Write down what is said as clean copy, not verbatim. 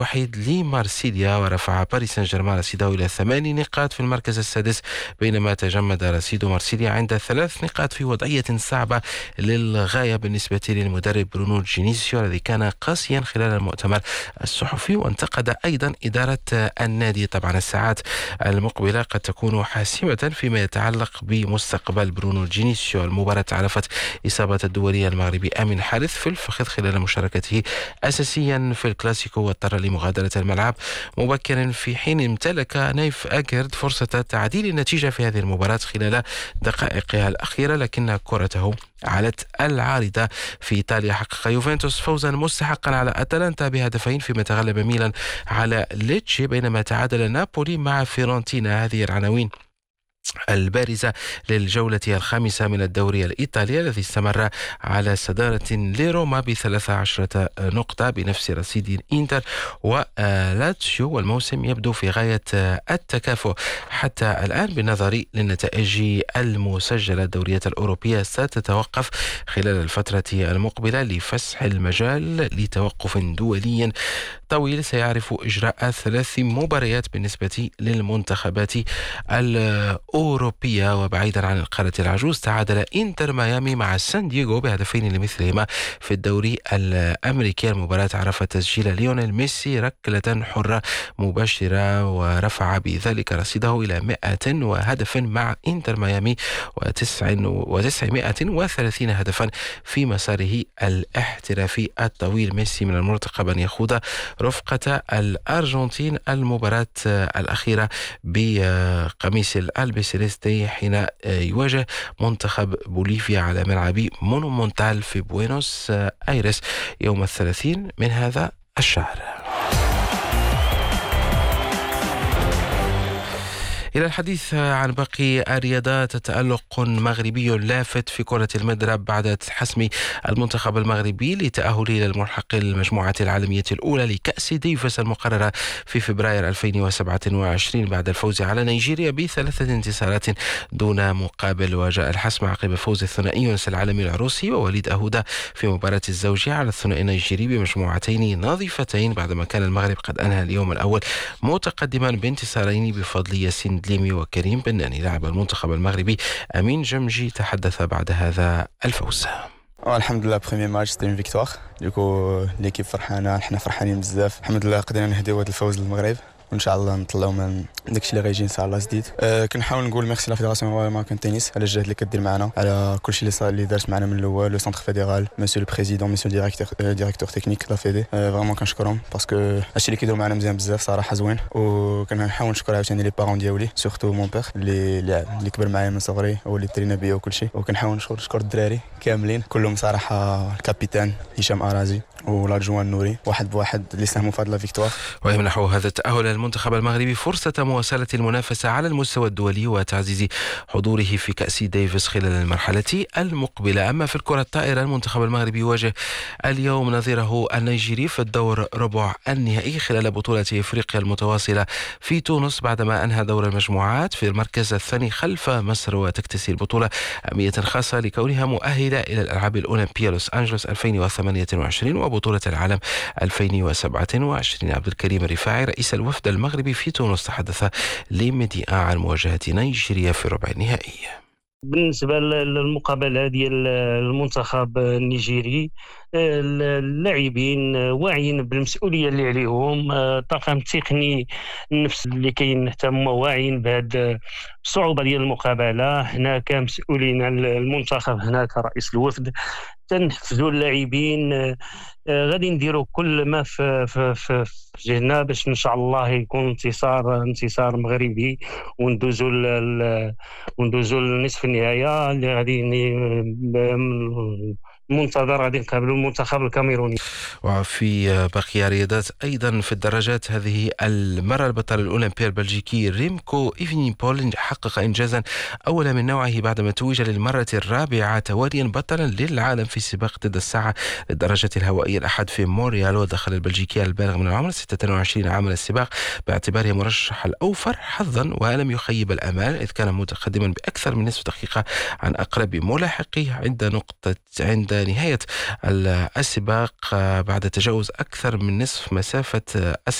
وحيد لمارسيليا، ورفع باريس سان جيرمان رصيده إلى 8 نقاط في المركز السادس، بينما تجمد رصيد مارسيليا عند 3 نقاط في وضعية صعبة للغاية بالنسبة للمدرب برونو جينيسيو الذي كان قاسيا خلال المؤتمر الصحفي، وانتقد أيضا إدارة النادي. طبعا الساعات المقبلة قد تكون حاسمة فيما يتعلق بمستقبل برونو جينيسيو. المباراة عرفت إصابة الدولي المغربي أمين حارث في الفخذ خلال مشاركته أساسيا في الكلاسيكو، واضطر لمغادرة الملعب مبكرا، في حين امتلك نايف أكيرد فرصة تعديل النتيجة في هذه المباراة خلال دقائقها الأخيرة، لكن كرته علت العارضة. في إيطاليا حقق يوفنتوس فوزا مستحقا على أتلانتا بهدفين، فيما تغلب ميلان على ليتشي، بينما تعادل نابولي مع فيورنتينا. هذه العناوين البارزة للجولة الخامسة من الدوري الإيطالي الذي استمر على صدارة لروما ب13 نقطة بنفس رصيد إنتر ولاتسيو، والموسم يبدو في غاية التكافؤ حتى الآن بالنظر للنتائج المسجلة. الدوريات الأوروبية ستتوقف خلال الفترة المقبلة لفسح المجال لتوقف دولي طويل سيعرف إجراء 3 مباريات بالنسبة للمنتخبات الأوروبية. وبعيدا عن القارة العجوز، تعادل إنتر ميامي مع سان دييغو بهدفين لمثلهما في الدوري الأمريكي. المباراة عرفت تسجيل ليونيل ميسي ركلة حرة مباشرة، ورفع بذلك رصيده إلى 100 هدف مع إنتر ميامي و930 هدفا في مساره الاحترافي الطويل. ميسي من المرتقب أن يخوض رفقة الأرجنتين المباراة الأخيرة بقميص الألبيسيليستي حين يواجه منتخب بوليفيا على ملعب مونومونتال في بوينوس آيرس يوم 30 من هذا الشهر. إلى الحديث عن باقي الرياضات، تألق مغربي لافت في كرة المضرب بعد حسم المنتخب المغربي لتأهله إلى الملحق المجموعة العالمية الأولى لكأس ديفيس المقررة في فبراير 2027 بعد الفوز على نيجيريا ب3 انتصارات دون مقابل. وجاء الحسم عقب فوز الثنائي يونس العالمي العروسي ووليد أهودا في مباراة الزوجية على الثنائي النيجيري بمجموعتين نظيفتين، بعدما كان المغرب قد أنهى اليوم الأول متقدما بانتصارين بفضل ياسين دليمي وكريم بناني. لاعب المنتخب المغربي أمين جمجي تحدث بعد هذا الفوز. الحمد لله بخيمي ماتش سيتي فيكتوار، دوكو ليكيب فرحانه، حنا فرحانين بزاف. الحمد لله قدرنا نهديو هذا الفوز للمغرب، وان شاء الله نطلعوا من داكشي اللي غيجي ان شاء الله جديد. كنحاول نقول ميرسي لا فيدراسيون ماروكان تنس على الجهد اللي كدير معنا، على كلشي اللي دارت معنا من الاول، لو سونتر فيدرال، مسيو البريزيدون، مسيو ديريكتور تكنيك لا فيدي، فريمون كنشكرهم باسكو هادشي اللي كيديروا معنا مزيان بزاف صراحه زوين. وكنحاول نشكر عاوتاني لي بارون ديالي، سورتو مون بير اللي كبر معايا من صغري، هو اللي ترينا بيا وكلشي. وكنحاول نشكر الدراري كاملين كلهم صراحه، الكابيتان هشام أرازي والادجوان نوري، واحد بواحد اللي ساهموا في هذه لا فيكتوار. ويمنح هذا التأهل المنتخب المغربي فرصة مواصلة المنافسة على المستوى الدولي وتعزيز حضوره في كأس ديفيس خلال المرحلة المقبلة. أما في الكرة الطائرة، المنتخب المغربي يواجه اليوم نظيره النيجيري في الدور ربع النهائي خلال بطولة إفريقيا المتواصلة في تونس، بعدما أنهى دور المجموعات في المركز الثاني خلف مصر. وتكتسي البطولة أهمية خاصة لكونها مؤهلة إلى الألعاب الأولمبية لوس أنجلوس 2028 وبطولة العالم 2027. عبد الكريم الرفاعي رئيس الوفد المغربي في تونس تحدث لميديا عن مواجهة نيجيريا في الربع النهائي. بالنسبة للمقابلة ديال المنتخب النيجيري، اللاعبين واعيين بالمسؤولية اللي عليهم، الطاقم التقني النفس اللي كيهتم واعيين بهذه الصعوبة ديال المقابلة. هنا كمسؤولين المنتخب، هنا كرئيس الوفد تنحفزوا اللاعبين، غادي نديروا كل ما في جهدنا باش ان شاء الله يكون انتصار مغربي، وندوزوا لنصف النهايه اللي غادي منتظر غادي نقابلوا المنتخب الكاميروني. وفي باقي الرياضات ايضا في الدراجات، هذه المره البطل الاولمبي البلجيكي ريمكو ايفينيبول حقق انجازا اولا من نوعه بعدما توج للمره الرابعه تواليا بطلا للعالم في سباق ضد الساعه للدراجه الهوائيه الاحد في مونريال. ودخل البلجيكي البالغ من العمر 26 عاما السباق باعتباره مرشح الاوفر حظا، ولم يخيب الامال اذ كان متقدما باكثر من نصف دقيقه عن اقرب ملاحقه عند نهاية السباق بعد تجاوز أكثر من نصف مسافة